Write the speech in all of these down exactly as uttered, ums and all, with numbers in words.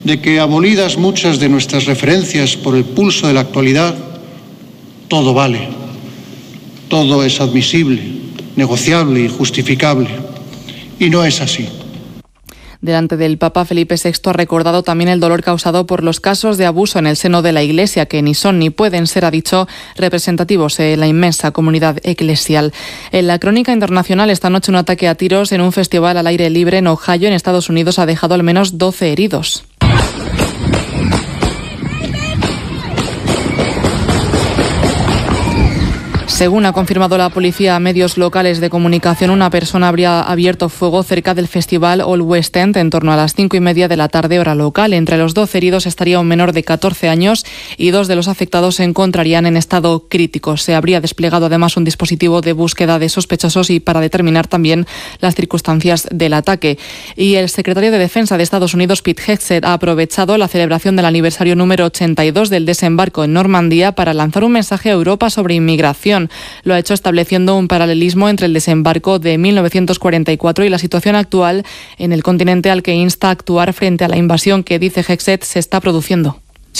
de que, abolidas muchas de nuestras referencias por el pulso de la actualidad, todo vale, todo es admisible, negociable y justificable. Y no es así. Delante del Papa, Felipe sexto ha recordado también el dolor causado por los casos de abuso en el seno de la Iglesia, que ni son ni pueden ser, ha dicho, representativos en la inmensa comunidad eclesial. En la crónica internacional, esta noche un ataque a tiros en un festival al aire libre en Ohio, en Estados Unidos, ha dejado al menos doce heridos. Según ha confirmado la policía a medios locales de comunicación, una persona habría abierto fuego cerca del festival All West End en torno a las cinco y media de la tarde, hora local. Entre los doce heridos estaría un menor de catorce años y dos de los afectados se encontrarían en estado crítico. Se habría desplegado además un dispositivo de búsqueda de sospechosos y para determinar también las circunstancias del ataque. Y el secretario de Defensa de Estados Unidos, Pete Hegseth, ha aprovechado la celebración del aniversario número ochenta y dos del desembarco en Normandía para lanzar un mensaje a Europa sobre inmigración. Lo ha hecho estableciendo un paralelismo entre el desembarco de mil novecientos cuarenta y cuatro y la situación actual en el continente, al que insta a actuar frente a la invasión que, dice Hegseth, se está produciendo.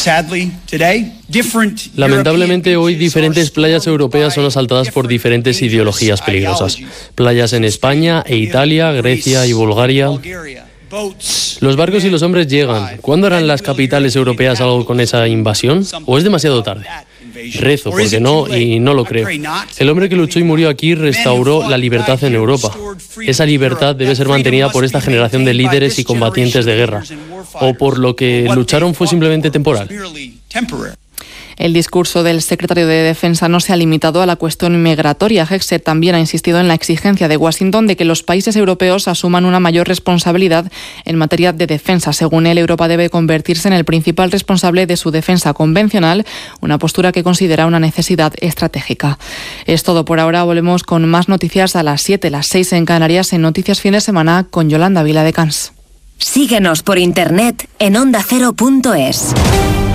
Lamentablemente, hoy diferentes playas europeas son asaltadas por diferentes ideologías peligrosas. Playas en España e Italia, Grecia y Bulgaria. Los barcos y los hombres llegan. ¿Cuándo harán las capitales europeas algo con esa invasión? ¿O es demasiado tarde? Rezo, porque no, y no lo creo. El hombre que luchó y murió aquí restauró la libertad en Europa. Esa libertad debe ser mantenida por esta generación de líderes y combatientes de guerra. ¿O por lo que lucharon fue simplemente temporal? El discurso del secretario de Defensa no se ha limitado a la cuestión migratoria. Hegseth también ha insistido en la exigencia de Washington de que los países europeos asuman una mayor responsabilidad en materia de defensa. Según él, Europa debe convertirse en el principal responsable de su defensa convencional, una postura que considera una necesidad estratégica. Es todo por ahora. Volvemos con más noticias a las siete, las seis en Canarias, en Noticias Fin de Semana con Yolanda Viladecans. Síguenos por internet en onda cero punto es.